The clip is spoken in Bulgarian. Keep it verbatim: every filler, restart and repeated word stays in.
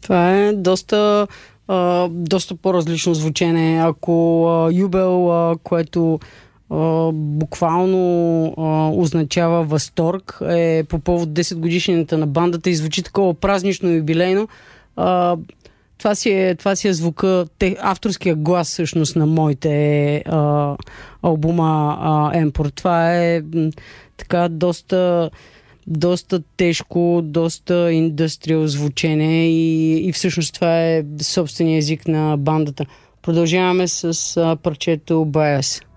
Това е доста, а, доста по-различно звучене. Ако а, юбел, а, което а, буквално а, означава възторг, е по повод десет годишнината на бандата и звучи такова празнично и юбилейно, а, това, си е, това си е звука, те, авторския глас всъщност на моите а, албума а, Емпор. Това е м, така доста доста тежко, доста индустриал звучене и, и всъщност това е собствения език на бандата. Продължаваме с а, парчето Bias.